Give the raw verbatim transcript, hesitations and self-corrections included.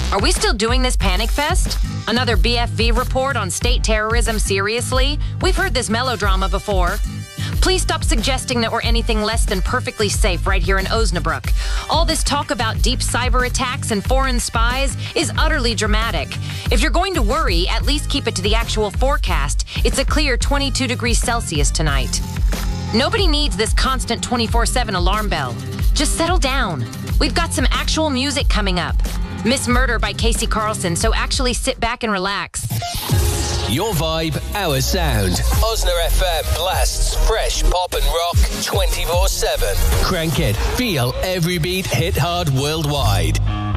Are we still doing this panic fest? Another B F V report on state terrorism? Seriously? We've heard this melodrama before. Please stop suggesting that we're anything less than perfectly safe right here in Osnabrück. All this talk about deep cyber attacks and foreign spies is utterly dramatic. If you're going to worry, at least keep it to the actual forecast. It's a clear twenty-two degrees Celsius tonight. Nobody needs this constant twenty-four seven alarm bell. Just settle down. We've got some actual music coming up. Miss Murder by Casey Carlson, so actually sit back and relax. Your vibe, our sound. Osna F M blasts fresh pop and rock twenty-four seven. Crank it. Feel every beat hit hard worldwide.